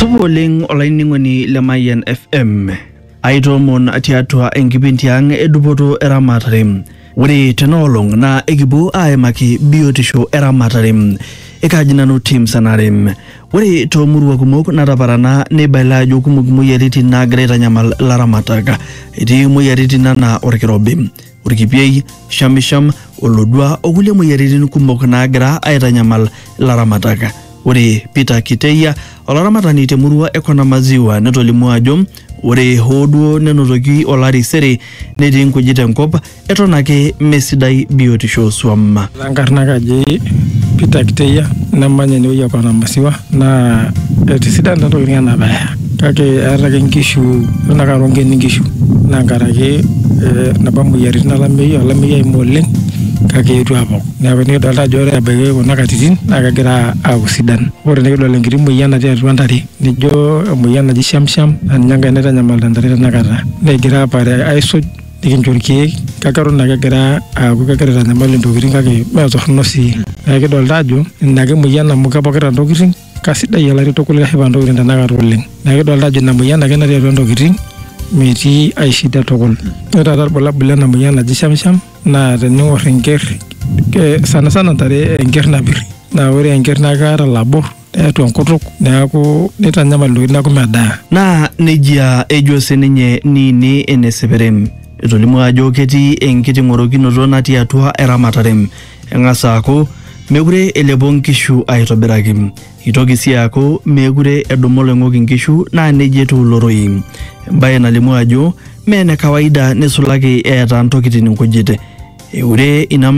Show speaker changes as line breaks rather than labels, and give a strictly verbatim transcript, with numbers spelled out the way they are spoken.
Suboleng olaining'oni le Mayan F M. Aitomon atiatua enkipindi ang edupoto eramatare. Ore tenolong na ekipuo aimaki biotisho eramatare. Ekaji nanu team sanare. Ore tomurua kumok nataparana neibaila ajo kumok moyiaritin naagira aitanyamal ilaramatak. Etii moyiaritin anaa orkirobi, orkipiei, shamisham, olodua okulie moyiaritin kumok naagira aitanyamal ilaramatak. Ore Peter Kiteya olaramatani temurua ekona maziwa netolimu ajo ore hoduo nenotoki olari sere netii nkujit enkop eton ake mesidai biotisho swam.
Lankarna kaji Peter Kiteya namanya enewueji ekona maziwa na etisidan ntokitin enabaya kake eeta nkishu nakaronge nkishu na nkaraki napa moyiaritin alameyu alameyu aimu oleng kake etu apok neeku nikidolta ajo ore ebaiki kuna katitin naa kegira aaku sidan. Ore nikidol enkiti moyian natii atua ntare nijo emoyian naji shamsham ninye enkae naitanyamal ntare tenakata negira apare aisuj nikincho irkeek kake eton ake egira aaku kegira aitanyamal ntokitin kake mee torrono sii. Neeku kidolta ajo ina ake moyian amu kepokita ntokitin kasidai olari tukul kashipa ntokitin tenakata oleng. Neeku kidolta ajo ina moyian ake natii atua ntokitin metii ai shida tukul. Ore taata irbulabul ena moyian naji shamsham na tening'or enker sana sana ntare enker napir na ore enker naa keeta labor etu enkutuk neeku nitanyamal ntokitin neeku medaa.
Na nejia ejo sininye Nini Eneseperem etolimu ajo ketii enkiti ng'orokinoto natii atua eramatare. Eng'asa aaku mekure elepo nkishu aitobiraki. Itoki sii aaku mekure edumu oloing'oki nkishu naa nejia etiu loroi. Embaye nalimu ajo mee ene kawaida nisulaki eeta ntokitin nkujit. Eure ina